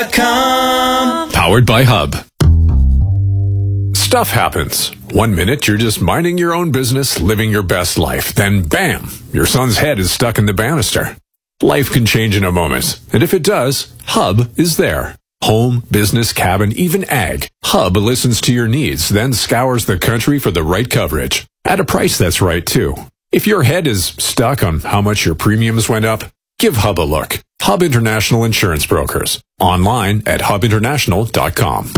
C95.com. Powered by Hub. Stuff happens. 1 minute, you're just minding your own business, living your best life. Then, bam, your son's head is stuck in the banister. Life can change in a moment. And if it does, Hub is there. Home, business, cabin, even ag. Hub listens to your needs, then scours the country for the right coverage. At a price that's right, too. If your head is stuck on how much your premiums went up, give Hub a look. Hub International Insurance Brokers. Online at hubinternational.com.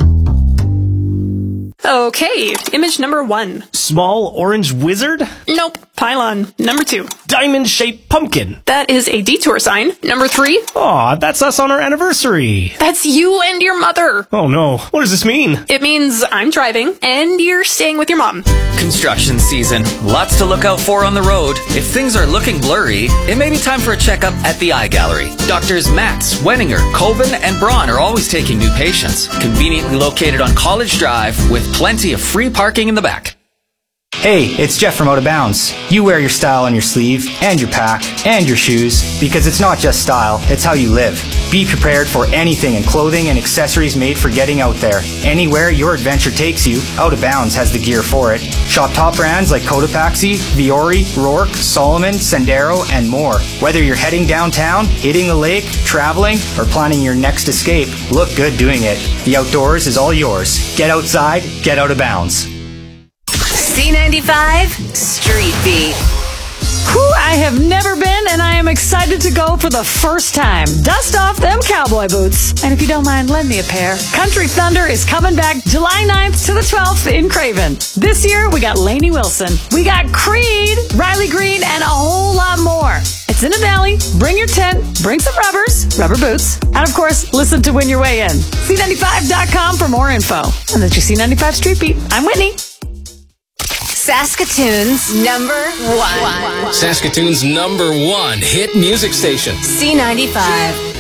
Okay, image number 1. Small orange wizard? Nope. Pylon. Number 2. Diamond-shaped pumpkin. That is a detour sign. Number 3. Aw, that's us on our anniversary. That's you and your mother. Oh no, what does this mean? It means I'm driving and you're staying with your mom. Construction season. Lots to look out for on the road. If things are looking blurry, it may be time for a checkup at the Eye Gallery. Doctors Matz, Wenninger, Coben, and Braun are always taking new patients. Conveniently located on College Drive with plenty of free parking in the back. Hey, it's Jeff from Out of Bounds. You wear your style on your sleeve, and your pack, and your shoes, because it's not just style, it's how you live. Be prepared for anything in clothing and accessories made for getting out there. Anywhere your adventure takes you, Out of Bounds has the gear for it. Shop top brands like Cotopaxi, Viore, Rourke, Solomon, Sendero, and more. Whether you're heading downtown, hitting the lake, traveling, or planning your next escape, look good doing it. The outdoors is all yours. Get outside, get out of bounds. C95 Street Beat. Whew, I have never been, and I am excited to go for the first time. Dust off them cowboy boots. And if you don't mind, lend me a pair. Country Thunder is coming back July 9th to the 12th in Craven. This year, we got Lainey Wilson. We got Creed, Riley Green, and a whole lot more. It's in a valley. Bring your tent. Bring some rubber boots. And of course, listen to Win Your Way In. C95.com for more info. And that's your C95 Street Beat. I'm Whitney. Saskatoon's number 1. Saskatoon's number 1 hit music station. C95.